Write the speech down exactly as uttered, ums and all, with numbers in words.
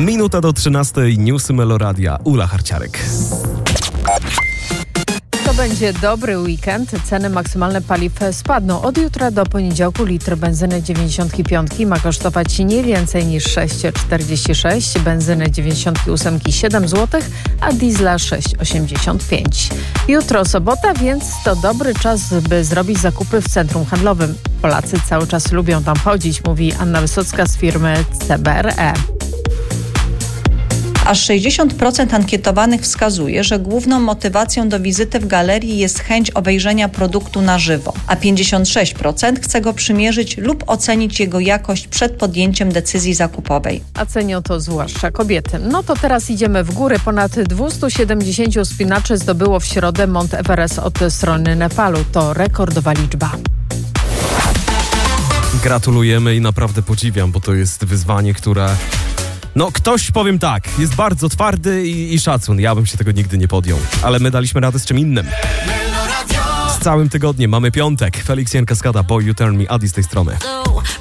Minuta do trzynastej, newsy Meloradia, Ula Harciarek. To będzie dobry weekend. Ceny maksymalne paliw spadną. Od jutra do poniedziałku litr benzyny dziewięćdziesiąt pięć ma kosztować nie więcej niż sześć czterdzieści sześć, benzyny dziewięćdziesiąt osiem siedem złotych, a diesla sześć osiemdziesiąt pięć. Jutro sobota, więc to dobry czas, by zrobić zakupy w centrum handlowym. Polacy cały czas lubią tam chodzić, mówi Anna Wysocka z firmy C B R E. Aż sześćdziesiąt procent ankietowanych wskazuje, że główną motywacją do wizyty w galerii jest chęć obejrzenia produktu na żywo, a pięćdziesiąt sześć procent chce go przymierzyć lub ocenić jego jakość przed podjęciem decyzji zakupowej. A cenią to zwłaszcza kobiety. No to teraz idziemy w górę. Ponad dwieście siedemdziesiąt wspinaczy zdobyło w środę Mount Everest od strony Nepalu. To rekordowa liczba. Gratulujemy i naprawdę podziwiam, bo to jest wyzwanie, które... No, ktoś, powiem tak, jest bardzo twardy i, i szacun. Ja bym się tego nigdy nie podjął. Ale my daliśmy radę z czym innym. Z całym tygodniem mamy piątek. Felix Jan Kaskada, Boy You Turn Me, Adi z tej strony.